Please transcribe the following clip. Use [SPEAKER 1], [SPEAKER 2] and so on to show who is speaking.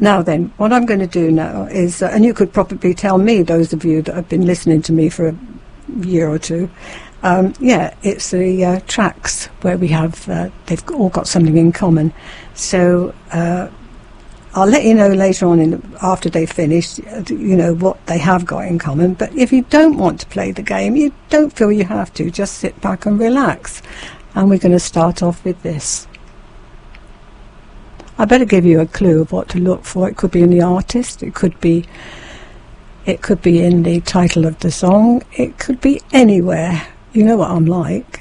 [SPEAKER 1] Now then, what I'm going to do now is, and you could probably tell me, those of you that have been listening to me for a year or two, it's the tracks where we have, they've all got something in common. So I'll let you know later on, after they finish, what they have got in common. But if you don't want to play the game, you don't feel you have to, just sit back and relax. And we're going to start off with this. I better give you a clue of what to look for. It could be in the artist, it could be in the title of the song, it could be anywhere. You know what I'm like.